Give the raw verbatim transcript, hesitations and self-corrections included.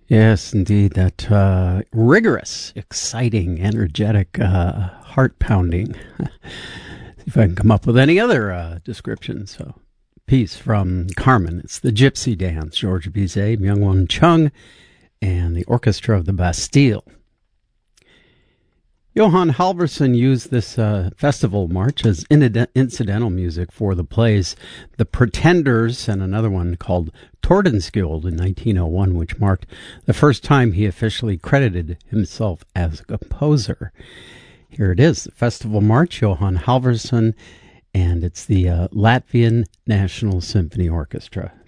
Yes, indeed. That uh, rigorous, exciting, energetic, uh, heart-pounding. See if I can come up with any other uh, description. So, piece from Carmen. It's the Gypsy Dance. George Bizet, Myung-Whun Chung, and the Orchestra of the Bastille. Johann Halvorson used this uh, festival march as in- incidental music for the plays The Pretenders and another one called Tordenskjold in nineteen oh one, which marked the first time he officially credited himself as a composer. Here it is, the Festival March, Johann Halvorson, and it's the uh, Latvian National Symphony Orchestra.